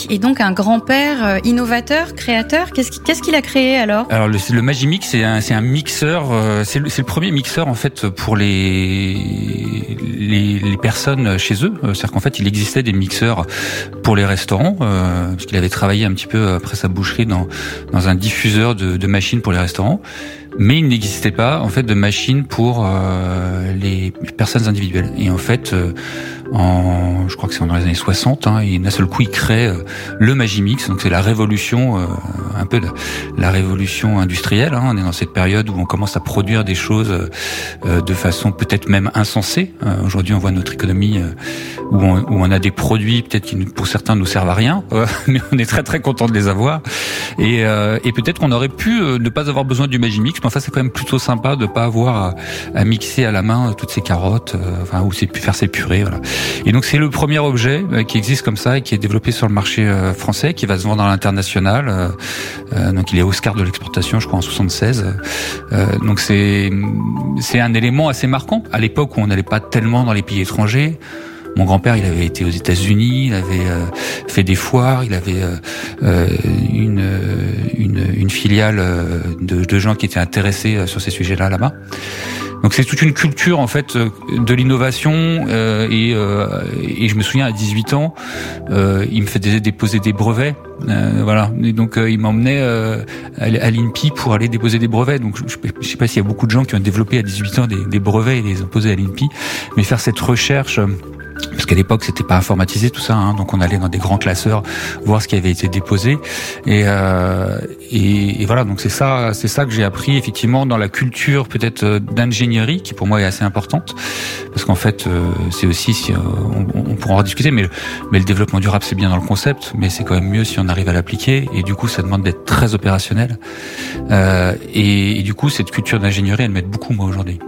est donc un grand-père innovateur, créateur. Qu'est-ce qu'il a créé alors ? Alors le Magimix, c'est un mixeur. C'est le premier mixeur en fait pour les personnes chez eux. C'est-à-dire qu'en fait, il existait des mixeurs pour les restaurants, parce qu'il avait travaillé un petit peu après sa boucherie dans un diffuseur de machines pour les restaurants. Mais il n'existait pas en fait de machine pour les personnes individuelles. Et en fait, je crois que c'est dans les années 60, et d'un seul coup, il crée le Magimix. Donc c'est la révolution, un peu la révolution industrielle. On est dans cette période où on commence à produire des choses de façon peut-être même insensée. Aujourd'hui, on voit notre économie où on a des produits peut-être qui pour certains nous servent à rien, mais on est très très content de les avoir. Et peut-être qu'on aurait pu ne pas avoir besoin du Magimix. Enfin, c'est quand même plutôt sympa de pas avoir à mixer à la main toutes ces carottes, ou faire ses purées, voilà. Et donc c'est le premier objet qui existe comme ça et qui est développé sur le marché français, qui va se vendre à l'international. Donc il est Oscar de l'exportation, je crois en 76. Donc c'est un élément assez marquant à l'époque où on n'allait pas tellement dans les pays étrangers. Mon grand-père, il avait été aux États-Unis, il avait fait des foires, il avait une filiale de gens qui étaient intéressés sur ces sujets-là là-bas. Donc c'est toute une culture en fait de l'innovation et je me souviens à 18 ans, il me faisait déposer des brevets, voilà. Et donc il m'emmenait à l'INPI pour aller déposer des brevets. Donc je sais pas s'il y a beaucoup de gens qui ont développé à 18 ans des brevets et les ont posés à l'INPI, mais faire cette recherche. Parce qu'à l'époque c'était pas informatisé tout ça, donc on allait dans des grands classeurs voir ce qui avait été déposé et voilà. Donc c'est ça que j'ai appris effectivement dans la culture peut-être d'ingénierie qui pour moi est assez importante parce qu'en fait c'est aussi si on pourra en discuter, mais le développement durable c'est bien dans le concept, mais c'est quand même mieux si on arrive à l'appliquer et du coup ça demande d'être très opérationnel et du coup cette culture d'ingénierie elle m'aide beaucoup moi aujourd'hui.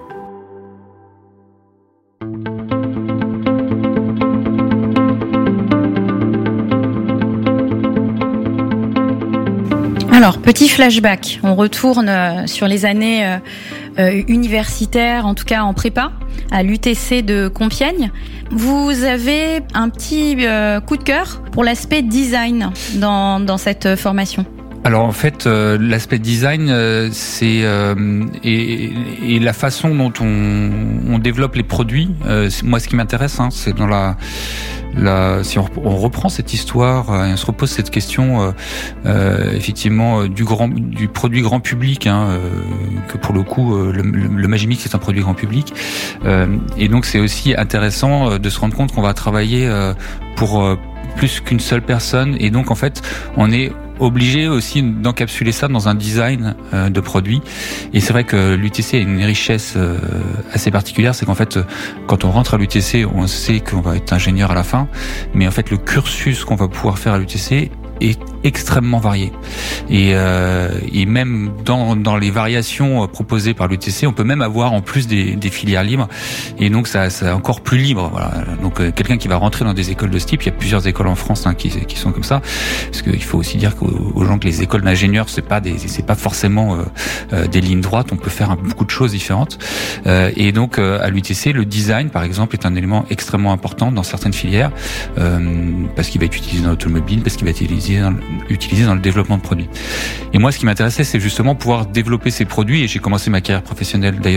Alors, petit flashback, on retourne sur les années universitaires, en tout cas en prépa, à l'UTC de Compiègne. Vous avez un petit coup de cœur pour l'aspect design dans cette formation. Alors en fait, l'aspect design, c'est et la façon dont on développe les produits. Moi, ce qui m'intéresse, c'est dans si on reprend cette histoire et on se repose cette question effectivement du produit grand public, que pour le coup le Magimix c'est un produit grand public, et donc c'est aussi intéressant de se rendre compte qu'on va travailler pour plus qu'une seule personne, et donc en fait on est obligé aussi d'encapsuler ça dans un design de produit. Et c'est vrai que l'UTC a une richesse assez particulière, c'est qu'en fait quand on rentre à l'UTC on sait qu'on va être ingénieur à la fin, mais en fait le cursus qu'on va pouvoir faire à l'UTC est extrêmement varié et même dans les variations proposées par l'UTC on peut même avoir en plus des filières libres, et donc ça c'est encore plus libre, voilà. Donc quelqu'un qui va rentrer dans des écoles de ce type, il y a plusieurs écoles en France qui sont comme ça, parce qu'il faut aussi dire aux gens que les écoles d'ingénieurs c'est pas forcément des lignes droites, on peut faire beaucoup de choses différentes, et donc à l'UTC le design par exemple est un élément extrêmement important dans certaines filières, parce qu'il va être utilisé dans l'automobile, parce qu'il va être utilisé dans le développement de produits. Et moi, ce qui m'intéressait, c'est justement pouvoir développer ces produits, et j'ai commencé ma carrière professionnelle d'ailleurs